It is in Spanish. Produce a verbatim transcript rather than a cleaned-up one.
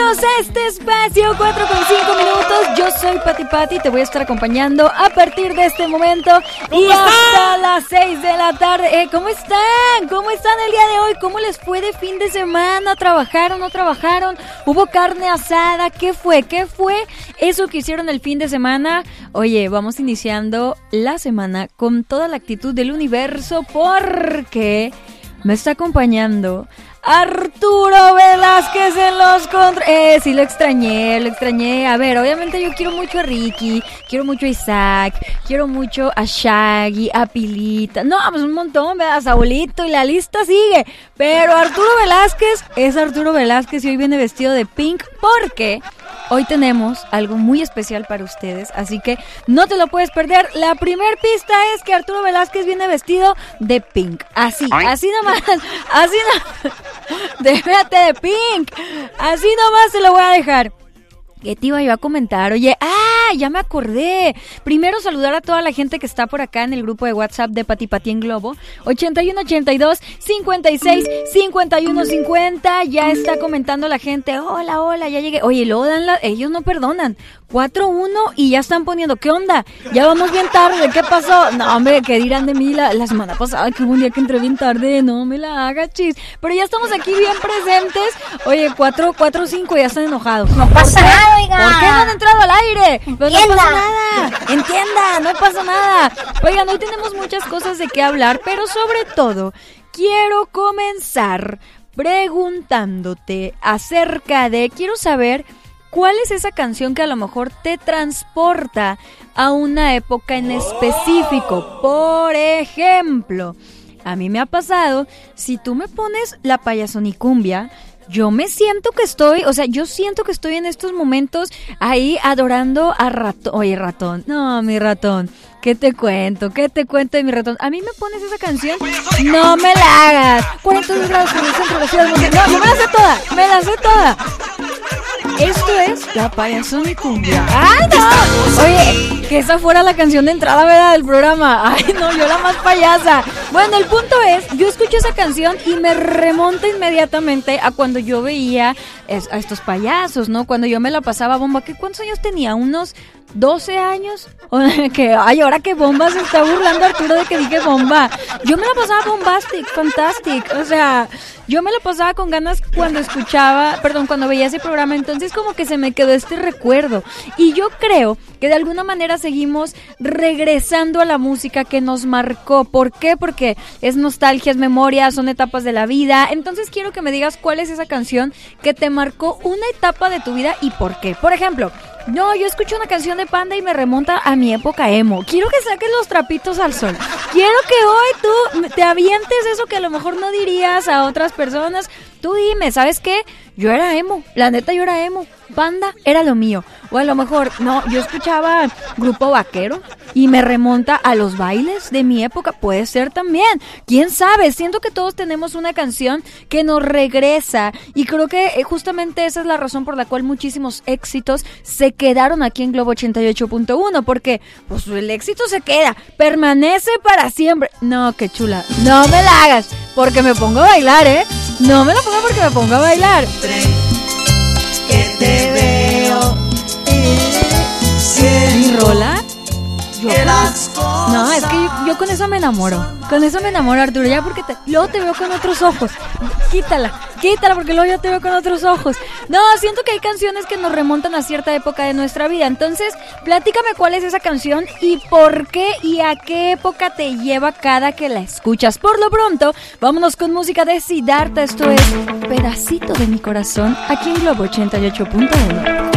Bienvenidos a este espacio, cuatro con cinco minutos. Yo soy Pati Pati, te voy a estar acompañando a partir de este momento y hasta las seis de la tarde. Eh, ¿Cómo están? ¿Cómo están el día de hoy? ¿Cómo les fue de fin de semana? ¿Trabajaron? ¿No trabajaron? ¿Hubo carne asada? ¿Qué fue? ¿Qué fue eso que hicieron el fin de semana? Oye, vamos iniciando la semana con toda la actitud del universo porque me está acompañando Arturo Velázquez en los controles. Eh, sí lo extrañé, lo extrañé. A ver, obviamente yo quiero mucho a Ricky, quiero mucho a Isaac, quiero mucho a Shaggy, a Pilita. No, pues un montón, ¿verdad? A Saulito y la lista sigue. Pero Arturo Velázquez es Arturo Velázquez y hoy viene vestido de pink porque hoy tenemos algo muy especial para ustedes, así que no te lo puedes perder. La primer pista es que Arturo Velázquez viene vestido de pink. Así, así nomás, así nomás. Déjate de pink. Así nomás te lo voy a dejar. ¿Qué te iba yo a comentar? Oye, ¡ah! Ya me acordé. Primero saludar a toda la gente que está por acá en el grupo de WhatsApp de Pati Pati en Globo. ochenta y uno ochenta y dos cincuenta y seis cincuenta y uno cincuenta. Ya está comentando la gente. Hola, hola, ya llegué. Oye, luego dan la... ellos no perdonan. cuatro uno y ya están poniendo. ¿Qué onda? Ya vamos bien tarde. ¿Qué pasó? No, hombre, ¿qué dirán de mí la, la semana pasada? Que hubo un día que entré bien tarde. No me la haga, chis. Pero ya estamos aquí bien presentes. Oye, cuatro, cuatro, cinco ya están enojados. No pasa nada. Oiga. ¿Por qué no han entrado al aire? Pues no pasa nada. Entienda, no pasa nada. Oigan, hoy tenemos muchas cosas de qué hablar, pero sobre todo quiero comenzar preguntándote acerca de, quiero saber cuál es esa canción que a lo mejor te transporta a una época en específico. Por ejemplo, a mí me ha pasado, si tú me pones la payasonicumbia, yo me siento que estoy, o sea, yo siento que estoy en estos momentos ahí adorando a Ratón. Oye, Ratón, no, mi Ratón, ¿qué te cuento? ¿Qué te cuento de mi Ratón? A mí me pones esa canción, no me la hagas. cuarenta y dos grados con el centro de la ciudad. No, yo me la sé toda, me la sé toda. Esto es la payasonicumbia. ¡Ay, no! Oye, que esa fuera la canción de entrada, ¿verdad? Del programa. Ay, no, yo la más payasa. Bueno, el punto es, yo escucho esa canción y me remonta inmediatamente a cuando yo veía a estos payasos, ¿no? Cuando yo me la pasaba bomba. ¿Qué, ¿Cuántos años tenía? ¿Unos doce años? Que, ay, ahora que bomba se está burlando Arturo de que dije bomba. Yo me la pasaba bombastic, fantastic. O sea, yo me la pasaba con ganas cuando escuchaba, perdón, cuando veía ese programa. Entonces como que se me quedó este recuerdo. Y yo creo que de alguna manera seguimos regresando a la música que nos marcó. ¿Por qué? Porque es nostalgia, es memoria, son etapas de la vida. Entonces quiero que me digas cuál es esa canción que te marcó una etapa de tu vida y por qué. Por ejemplo, no, yo escucho una canción de Panda y me remonta a mi época emo. Quiero que saques los trapitos al sol. Quiero que hoy tú te avientes eso que a lo mejor no dirías a otras personas. Tú dime, ¿sabes qué? Yo era emo, la neta yo era emo. Panda era lo mío. O a lo mejor, no, yo escuchaba Grupo Vaquero y me remonta a los bailes de mi época. Puede ser también. ¿Quién sabe? Siento que todos tenemos una canción que nos regresa y creo que justamente esa es la razón por la cual muchísimos éxitos se quedaron aquí en Globo ochenta y ocho punto uno, porque pues el éxito se queda, permanece para siempre. No, qué chula. No me la hagas porque me pongo a bailar, ¿eh? No me la pongo porque me pongo a bailar. Que te veo. ¿Mi rola? Yo con... No, es que yo, yo con eso me enamoro. Con eso me enamoro, Arturo. Ya porque te... luego te veo con otros ojos. Quítala, quítala porque luego yo te veo con otros ojos. No, siento que hay canciones que nos remontan a cierta época de nuestra vida. Entonces, platícame cuál es esa canción y por qué y a qué época te lleva cada que la escuchas. Por lo pronto, vámonos con música de Siddhartha. Esto es Pedacito de mi corazón aquí en Globo ochenta y ocho punto uno.